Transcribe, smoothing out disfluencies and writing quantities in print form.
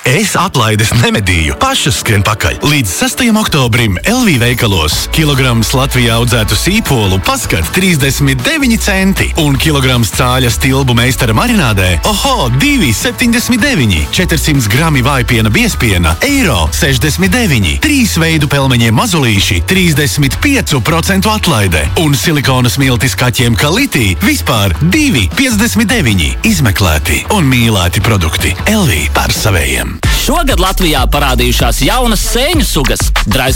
Es atlaides nemedīju, pašas skrien pakaļ. Līdz 6. oktobrim LV veikalos kilograms Latvijā audzētu sīpolu paskat 39 centi un kilograms cāļas tilbu meistara marinādē oho 2,79. 400 grami vājpiena biespiena €69. 3 veidu pelmeņiem mazulīši 35% atlaide un silikona smiltis kaķiem Kaliti vispār 2,59. Izmeklēti un mīlēti produkti. LV par savējiem. Šogad Latvijā parādījušās jaunas sēņu sugas.